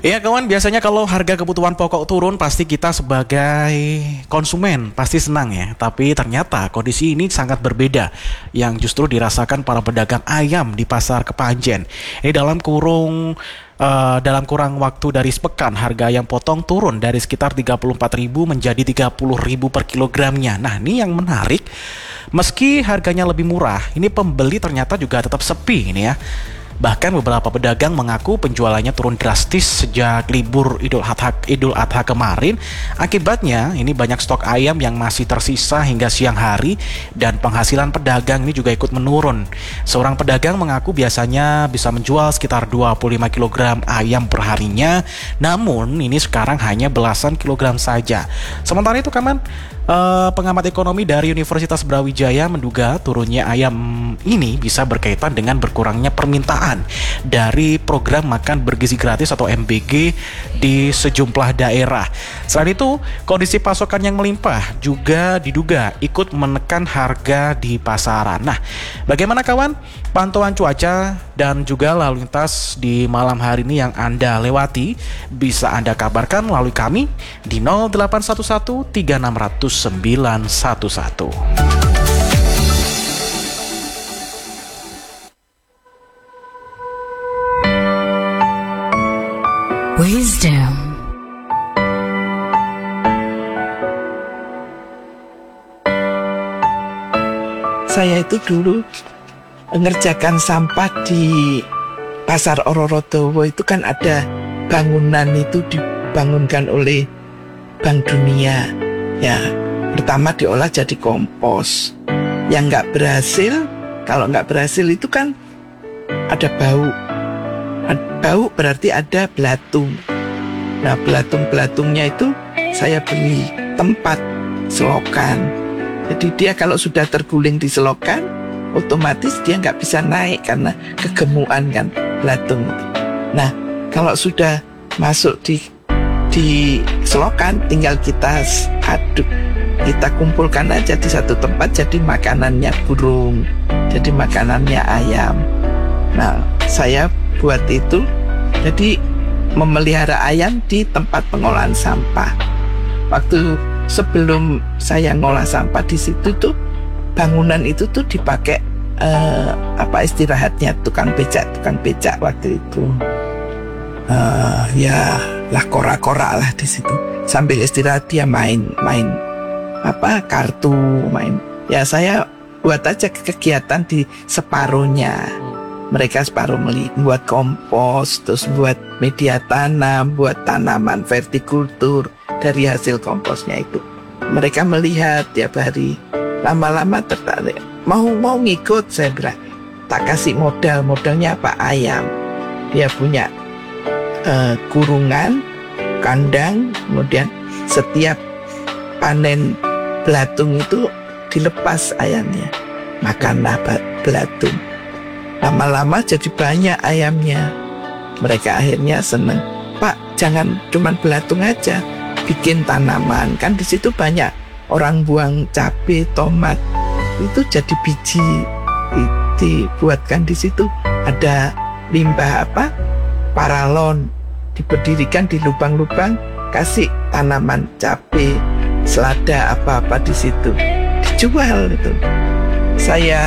Iya kawan, biasanya kalau harga kebutuhan pokok turun pasti kita sebagai konsumen pasti senang ya. Tapi ternyata kondisi ini sangat berbeda yang justru dirasakan para pedagang ayam di pasar Kepanjen. Ini dalam kurang waktu dari sepekan harga ayam potong turun dari sekitar 34.000 menjadi 30.000 per kilogramnya. Nah, ini yang menarik. Meski harganya lebih murah, ini pembeli ternyata juga tetap sepi ini ya. Bahkan beberapa pedagang mengaku penjualannya turun drastis sejak libur Idul Adha kemarin. Akibatnya ini banyak stok ayam yang masih tersisa hingga siang hari dan penghasilan pedagang ini juga ikut menurun. Seorang pedagang mengaku biasanya bisa menjual sekitar 25 kg ayam per harinya, namun ini sekarang hanya belasan kilogram saja. Sementara itu kawan, pengamat ekonomi dari Universitas Brawijaya menduga turunnya ayam ini bisa berkaitan dengan berkurangnya permintaan dari program makan bergizi gratis atau MBG di sejumlah daerah. Selain itu, kondisi pasokan yang melimpah juga diduga ikut menekan harga di pasaran. Nah, bagaimana kawan pantauan cuaca dan juga lalu lintas di malam hari ini yang Anda lewati? Bisa Anda kabarkan melalui kami di 0811 3600 911. Wisdom. Saya itu dulu mengerjakan sampah di Pasar Ororodowo. Itu kan ada bangunan itu dibangunkan oleh Bank Dunia. Ya, pertama diolah jadi kompos. Yang nggak berhasil, kalau nggak berhasil itu kan ada bau. Bau berarti ada belatung. Nah, belatung-belatungnya itu saya beli tempat selokan. Jadi dia kalau sudah terguling di selokan, otomatis dia nggak bisa naik karena kegemukan kan belatung. Nah, kalau sudah masuk di selokan, tinggal kita aduk, kita kumpulkan aja di satu tempat, jadi makanannya burung, jadi makanannya ayam. Nah, saya buat itu, jadi memelihara ayam di tempat pengolahan sampah. Waktu sebelum saya ngolah sampah di situ tuh, bangunan itu tuh dipakai istirahatnya tukang becak waktu itu. Ya lah kora-kora lah di situ. Sambil istirahat dia main kartu, main. Ya saya buat aja kegiatan di separuhnya. Mereka separuh buat kompos, terus buat media tanam, buat tanaman vertikultur dari hasil komposnya itu. Mereka melihat tiap hari, lama-lama tertarik. Mau ngikut, saya bilang. Tak kasih modalnya apa? Ayam. Dia punya kurungan, kandang, kemudian setiap panen belatung itu dilepas ayamnya, makanlah belatung. Lama-lama jadi banyak ayamnya. Mereka akhirnya seneng. Pak, jangan cuman belatung aja, bikin tanaman. Kan di situ banyak orang buang cabai, tomat, itu jadi biji dibuatkan di situ. Ada limbah paralon, diberdirikan di lubang-lubang, kasih tanaman cabai, selada apa-apa di situ, dijual itu. Saya